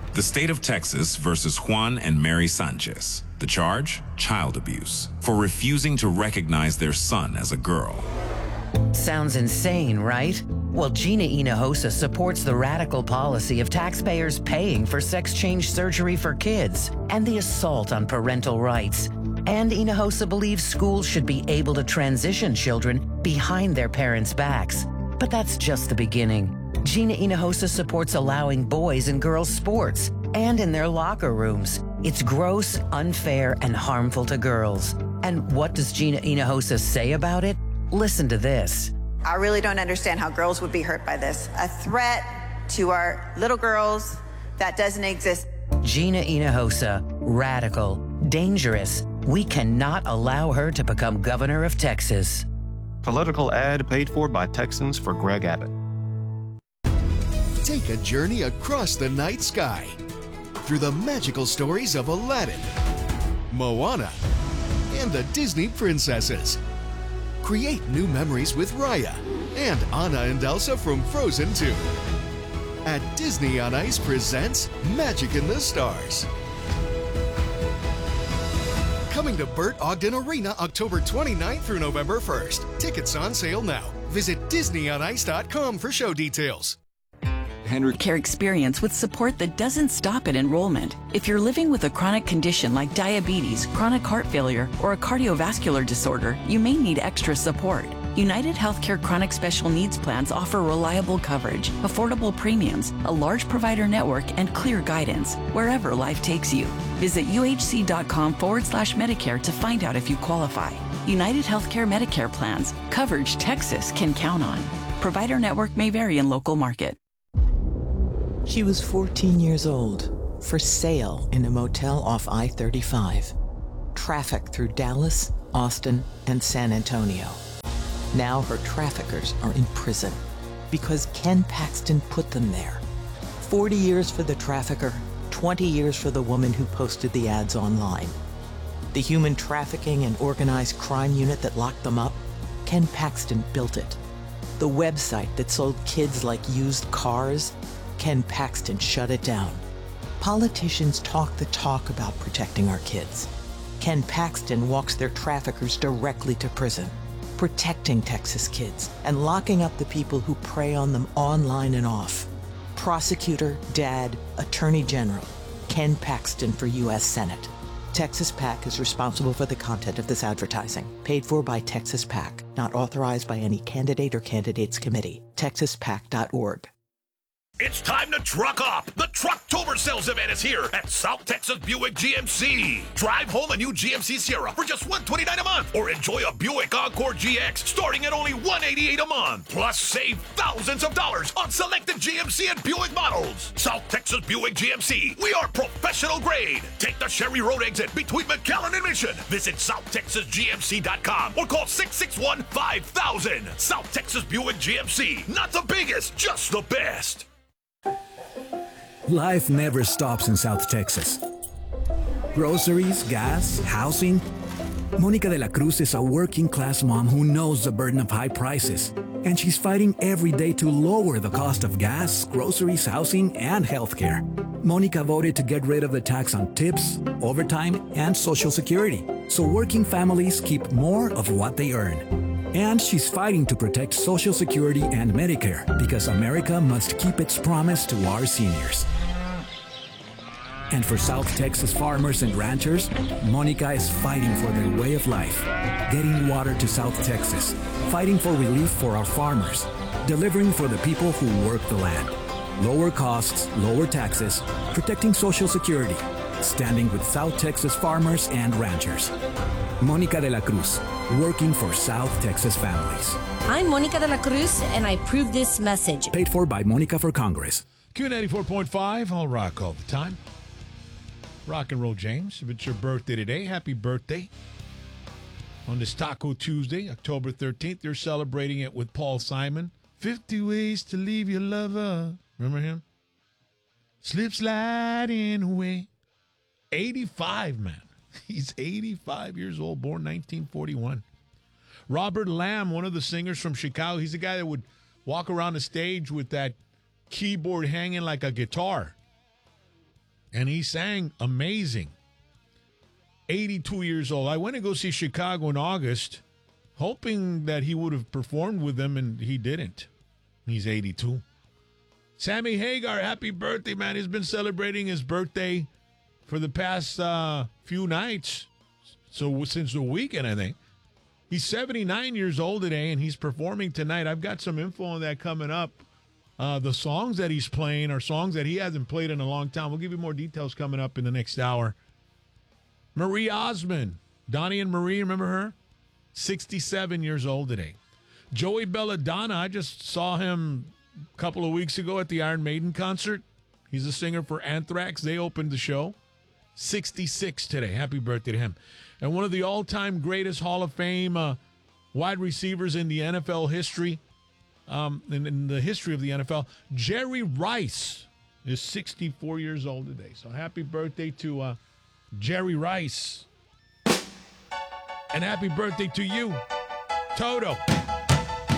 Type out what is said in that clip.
The state of Texas versus Juan and Mary Sanchez. The charge? Child abuse for refusing to recognize their son as a girl. Sounds insane, right? Well, Gina Hinojosa supports the radical policy of taxpayers paying for sex change surgery for kids and the assault on parental rights. And Hinojosa believes schools should be able to transition children behind their parents' backs. But that's just the beginning. Gina Hinojosa supports allowing boys and girls sports and in their locker rooms. It's gross, unfair, and harmful to girls. And what does Gina Hinojosa say about it? Listen to this. I really don't understand how girls would be hurt by this. A threat to our little girls that doesn't exist. Gina Hinojosa, radical, dangerous. We cannot allow her to become governor of Texas. Political ad paid for by Texans for Greg Abbott. Take a journey across the night sky through the magical stories of Aladdin, Moana, and the Disney princesses. Create new memories with Raya and Anna and Elsa from Frozen 2. At Disney on Ice presents Magic in the Stars. Coming to Burt Ogden Arena October 29th through November 1st. Tickets on sale now. Visit DisneyOnIce.com for show details. Care experience with support that doesn't stop at enrollment. If you're living with a chronic condition like diabetes, chronic heart failure, or a cardiovascular disorder, you may need extra support. United Healthcare Chronic Special Needs Plans offer reliable coverage, affordable premiums, a large provider network, and clear guidance wherever life takes you. Visit uhc.com/Medicare to find out if you qualify. United Healthcare Medicare plans, coverage Texas can count on. Provider network may vary in local market. She was 14 years old, for sale in a motel off I-35. Traffic through Dallas, Austin, and San Antonio. Now her traffickers are in prison because Ken Paxton put them there. 40 years for the trafficker, 20 years for the woman who posted the ads online. The human trafficking and organized crime unit that locked them up, Ken Paxton built it. The website that sold kids like used cars, Ken Paxton shut it down. Politicians talk the talk about protecting our kids. Ken Paxton walks their traffickers directly to prison, protecting Texas kids and locking up the people who prey on them online and off. Prosecutor, dad, attorney general, Ken Paxton for U.S. Senate. Texas PAC is responsible for the content of this advertising. Paid for by Texas PAC. Not authorized by any candidate or candidates committee. TexasPAC.org. It's time to truck up. The Trucktober sales event is here at South Texas Buick GMC. Drive home a new GMC Sierra for just $129 a month, or enjoy a Buick Encore GX starting at only $188 a month. Plus, save thousands of dollars on selected GMC and Buick models. South Texas Buick GMC. We are professional grade. Take the Sherry Road exit between McAllen and Mission. Visit SouthTexasGMC.com or call 661-5000. South Texas Buick GMC. Not the biggest, just the best. Life never stops in South Texas. Groceries, gas, housing. Monica de la Cruz is a working-class mom who knows the burden of high prices, and she's fighting every day to lower the cost of gas, groceries, housing, and healthcare. Monica voted to get rid of the tax on tips, overtime, and Social Security, so working families keep more of what they earn. And she's fighting to protect Social Security and Medicare because America must keep its promise to our seniors. And for South Texas farmers and ranchers, Monica is fighting for their way of life, getting water to South Texas, fighting for relief for our farmers, delivering for the people who work the land. Lower costs, lower taxes, protecting Social Security, standing with South Texas farmers and ranchers. Monica de la Cruz, working for South Texas families. I'm Monica de la Cruz, and I approve this message. Paid for by Monica for Congress. Q94.5, all rock all the time. Rock and roll, James. If it's your birthday today, happy birthday. On this Taco Tuesday, October 13th, you're celebrating it with Paul Simon. 50 Ways to Leave Your Lover. Remember him? Slip sliding away. 85, man. He's 85 years old, born 1941. Robert Lamb, one of the singers from Chicago, he's the guy that would walk around the stage with that keyboard hanging like a guitar. And he sang amazing. 82 years old. I went to go see Chicago in August, hoping that he would have performed with them, and he didn't. He's 82. Sammy Hagar, happy birthday, man. He's been celebrating his birthday for the past few nights. So since the weekend, I think. He's 79 years old today, and he's performing tonight. I've got some info on that coming up. The songs that he's playing are songs that he hasn't played in a long time. We'll give you more details coming up in the next hour. Marie Osmond, Donnie and Marie, remember her? 67 years old today. Joey Belladonna, I just saw him a couple of weeks ago at the Iron Maiden concert. He's a singer for Anthrax. They opened the show. 66 today. Happy birthday to him. And one of the all-time greatest Hall of Fame wide receivers in the NFL history, in the history of the NFL, Jerry Rice is 64 years old today. So happy birthday to Jerry Rice. And happy birthday to you, Toto.